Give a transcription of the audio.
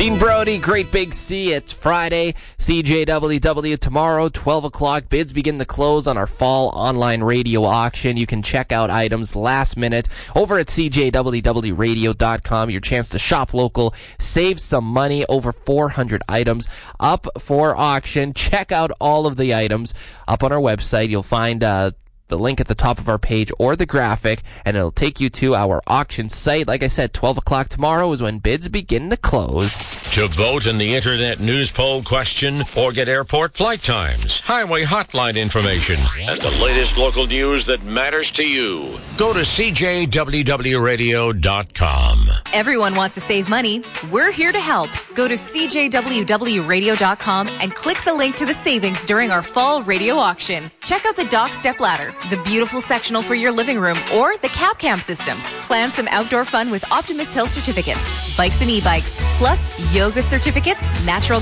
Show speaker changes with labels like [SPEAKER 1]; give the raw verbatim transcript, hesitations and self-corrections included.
[SPEAKER 1] Dean Brody, Great Big C. It's Friday. C J W W tomorrow, twelve o'clock. Bids begin to close on our fall online radio auction. You can check out items last minute over at C J W W radio dot com. Your chance to shop local, save some money. Over four hundred items up for auction. Check out all of the items up on our website. You'll find uh, the link at the top of our page or the graphic, and it'll take you to our auction site. Like I said, twelve o'clock tomorrow is when bids begin to close.
[SPEAKER 2] To vote in the Internet News Poll question or get airport flight times, highway hotline information, and the latest local news that matters to you, go to C J W W radio dot com.
[SPEAKER 3] Everyone wants to save money. We're here to help. Go to C J W W radio dot com and click the link to the savings during our fall radio auction. Check out the Dock Step Ladder, the beautiful sectional for your living room, or the Cap Cam systems. Plan some outdoor fun with Optimus Hill certificates, bikes and e-bikes, plus yoga certificates, natural